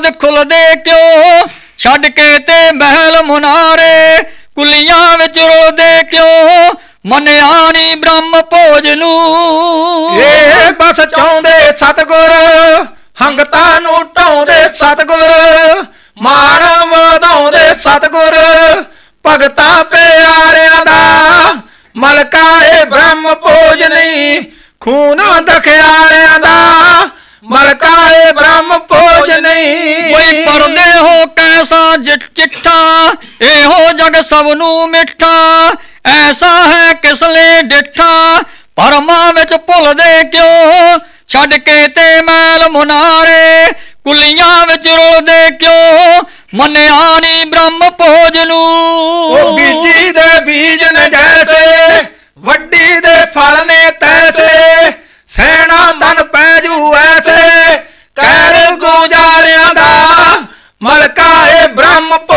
ਕ੍ਰੋਧ ਖੁੱਲਦੇ ਕਿਉਂ, ਛੱਡ ਕੇ ਤੇ ਮਹਿਲ ਮੁਨਾਰੇ, ਕੁਲੀਆਂ ਵਿੱਚ ਰੁਲਦੇ ਕਿਉਂ, ਮੰਨਿਆ ਨੀ ਬ੍ਰਹਮ ਭੋਜ ਨੂੰ। ਇਹ ਬਸ ਚਾਹੁੰਦੇ ਸਤਿਗੁਰ, ਹੰਗਤਾ ਨੂੰ ਢਾਉਂਦੇ ਸਤਿਗੁਰ, ਮਾਣ ਵਧਾਉਂਦੇ ਸਤਿਗੁਰ, ਭਗਤਾਂ ਪਿਆਰਿਆਂ ਦਾ ਮਲਕਾ ਇਹ ਬ੍ਰਹਮ ਭੋਜ ਨਹੀਂ, ਖੂਨ ਦਖਿਆਰਿਆਂ ਦਾ ਮਲਕਾ ਇਹ ਬ੍ਰਹਮ ਭੋਜ ਨਹੀਂ। ਕੋਈ ਪੜਦੇ ਹੋ ਕੈਸਾ ਚਿੱਠਾ, ਇਹੋ ਜਗ ਸਭ ਨੂੰ ਮਿੱਠਾ, ਐਸਾ ਹੈ ਕਿਸ ਲਈ ਡਿੱਠਾ, ਭਰਮਾਂ ਵਿੱਚ ਭੁੱਲਦੇ ਕਿਉਂ, ਛੱਡ ਕੇ ਤੇ ਮਹਿਲ ਮੁਨਾਰੇ, ਕੁਲੀਆਂ ਵਿੱਚ ਰੁਲਦੇ ਕਿਉਂ, ਮੰਨਿਆ ਨੀ ਬ੍ਰਹਮ ਭੋਜ ਨੂੰ। ਉਹ ਬੀਜੀ ਦੇ ਬੀਜ ਨੇ ਜੈਸੇ, ਵੱਡੀ ਦੇ ਫਲ ਨੇ ਤੈਸੇ, ਸੈਣਾ ਤਨ ਪੈ ਜੂ ਐਸੇ, ਕਹਿਰ ਗੁਜ਼ਾਰਿਆਂ ਦਾ ਮਲਕਾ ਇਹ ਬ੍ਰਹਮ